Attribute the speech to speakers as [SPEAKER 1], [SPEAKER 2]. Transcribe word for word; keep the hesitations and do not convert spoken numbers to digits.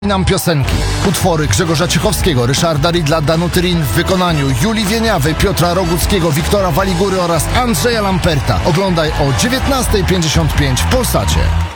[SPEAKER 1] Nam piosenki. Utwory Grzegorza Ciechowskiego, Ryszarda Ridla, Danuty Rin w wykonaniu Julii Wieniawy, Piotra Roguckiego, Wiktora Waligury oraz Andrzeja Lamperta. Oglądaj o dziewiętnasta pięćdziesiąt pięć w Polsacie.